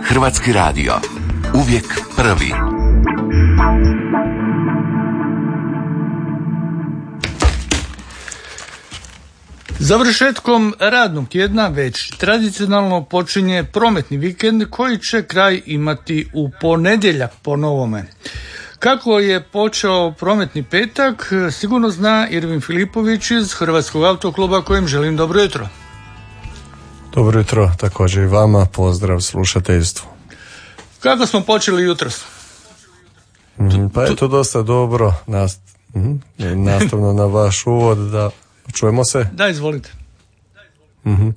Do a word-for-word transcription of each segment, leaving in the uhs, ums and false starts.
Hrvatski radio. Uvijek prvi. Završetkom radnog tjedna već tradicionalno počinje prometni vikend koji će kraj imati u ponedjeljak po novome. Kako je počeo prometni petak, sigurno zna Irvin Filipović iz Hrvatskog autokluba, kojem želim dobro jutro. Dobro jutro, također i vama, pozdrav slušateljstvu. Kako smo počeli jutros? Mm, pa je to dosta dobro, nast, mm, nastavno na vaš uvod, da čujemo se? Da, izvolite. Mm-hmm.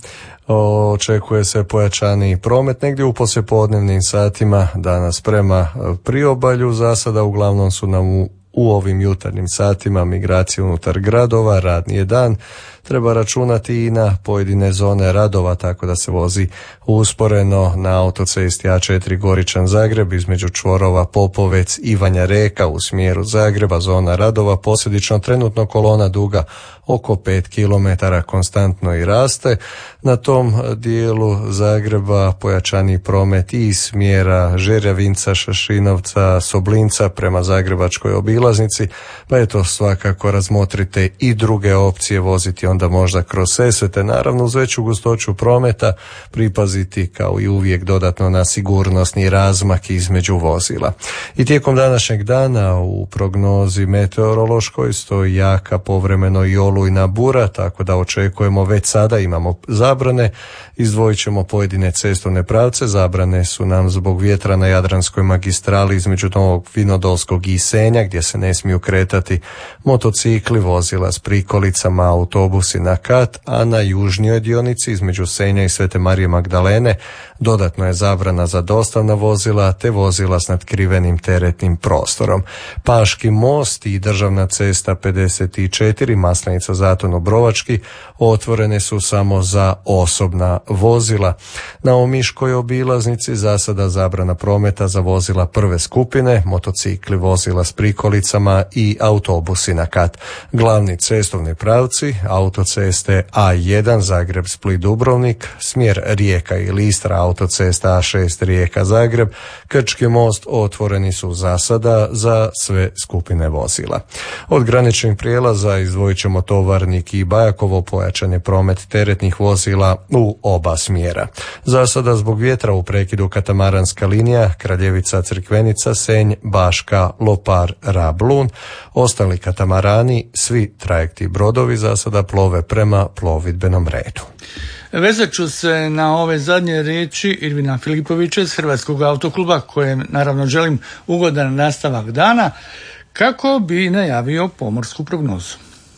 Očekuje se pojačani promet negdje u poslijepodnevnim satima danas prema priobalju. Za sada uglavnom su nam u, u ovim jutarnjim satima migracije unutar gradova, radni je dan. Treba računati i na pojedine zone radova, tako da se vozi usporeno na autocesti A četiri Goričan Zagreb između čvorova Popovec i Vanja Reka u smjeru Zagreba, zona radova, posljedično trenutno kolona duga oko pet kilometara, konstantno i raste. Na tom dijelu Zagreba pojačani promet i iz smjera Žerjavinca, Šašinovca, Soblinca prema zagrebačkoj obilaznici, pa eto svakako razmotrite i druge opcije, voziti onda možda kroz Sesvete, naravno uz veću gustoću prometa, pripaziti kao i uvijek dodatno na sigurnosni razmak između vozila. I tijekom današnjeg dana u prognozi meteorološkoj stoji jaka povremeno i olujna bura, tako da očekujemo, već sada imamo zabrane, izdvojit ćemo pojedine cestovne pravce. Zabrane su nam zbog vjetra na Jadranskoj magistrali između Novog Vinodolskog i Senja, gdje se ne smiju kretati motocikli, vozila s prikolicama, autobusi na kat, a na južnjoj dionici između Senja i Svete Marije Magdalene dodatno je zabrana za dostavna vozila te vozila s natkrivenim teretnim prostorom. Paški most i državna cesta pedeset četiri Maslenica Zaton Obrovački otvorene su samo za osobna vozila. Na Omiškoj obilaznici za sada zabrana prometa za vozila prve skupine, motocikli, vozila s prikolicama i autobusi na kat. Glavni cestovni pravci, autoceste A jedan Zagreb Split Dubrovnik, smjer Rijeka ili Istra, autocesta A šest Rijeka Zagreb, Krčki most otvoreni su za sada za sve skupine vozila. Od graničnih prijelaza izdvojit ćemo Tovarnik i Bajakovo, pojačan je promet teretnih vozila u oba smjera. Za sada zbog vjetra u prekidu katamaranska linija Kraljevica Crkvenica Senj, Baška, Lopar, Rab-Lun. Ostali katamarani, svi trajekti brodovi za sada plove prema plovidbenom redu. Vezat ću se na ove zadnje riječi Irvina Filipovića iz Hrvatskog autokluba, kojem naravno želim ugodan nastavak dana, kako bi najavio pomorsku prognozu.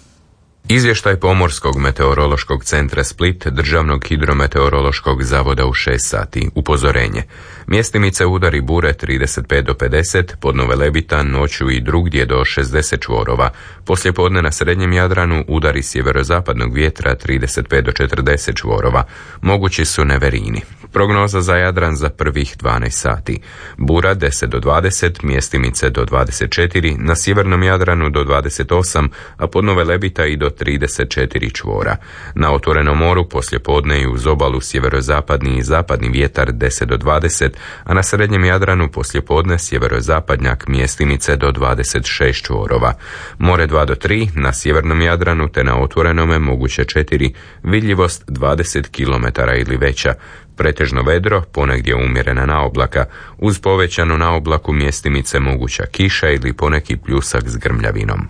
Izvještaj Pomorskog meteorološkog centra Split, Državnog hidrometeorološkog zavoda u šest sati. Upozorenje. Mjestimice udari bure trideset pet do pedeset, podno Velebita noću i drugdje do šezdeset čvorova. Poslijepodne na srednjem Jadranu udari sjeverozapadnog vjetra trideset pet do četrdeset čvorova. Mogući su neverini. Prognoza za Jadran za prvih dvanaest sati. Bura deset do dvadeset, mjestimice do dvadeset četiri, na sjevernom Jadranu do dvadeset osam, a podno Velebita i do trideset četiri čvora. Na otvorenom moru poslijepodne i uz obalu sjeverozapadni i zapadni vjetar deset do dvadeset, a na srednjem Jadranu poslijepodne sjeverozapadnjak, mjestimice do dvadeset šest čvorova. More dva do tri, na sjevernom Jadranu te na otvorenome moguće četiri, vidljivost dvadeset kilometara ili veća. Pretežno vedro, ponegdje umjerena naoblaka, uz povećanu naoblaku mjestimice moguća kiša ili poneki pljusak s grmljavinom.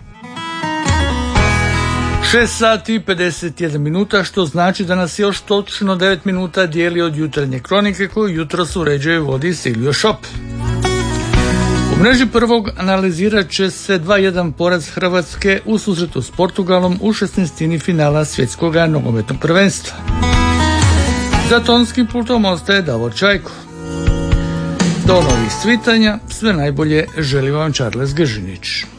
šest sati i pedeset jedan minuta, što znači da nas još točno devet minuta dijeli od jutarnje kronike koju jutros uređuje i vodi Silvio Šop. U mreži prvog analizirat će se dva jedan poraz Hrvatske u susretu s Portugalom u šesnaestini finala svjetskog nogometnog prvenstva. Za tonskim pultom ostaje Davor Čajko. Do novih svitanja, sve najbolje želi vam Charles Gržinić.